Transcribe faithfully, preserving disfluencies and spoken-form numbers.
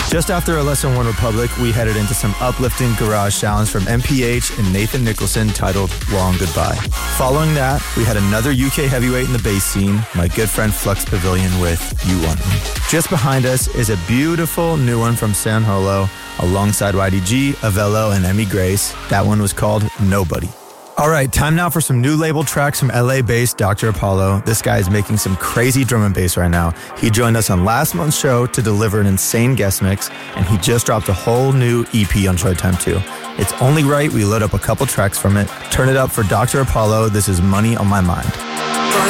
Just after a Lesson One Republic, we headed into some uplifting garage sounds from M P H and Nathan Nicholson titled Long Goodbye. Following that, we had another U K heavyweight in the bass scene, my good friend Flux Pavilion with You Want Me. Just behind us is a beautiful new one from San Holo, alongside Y D G, Avello, and Emmy Grace. That one was called Nobody. All right, time now for some new label tracks from L A-based Doctor Apollo. This guy is making some crazy drum and bass right now. He joined us on last month's show to deliver an insane guest mix, and he just dropped a whole new E P on Showtime too. It's only right we load up a couple tracks from it. Turn it up for Doctor Apollo. This is Money on My Mind.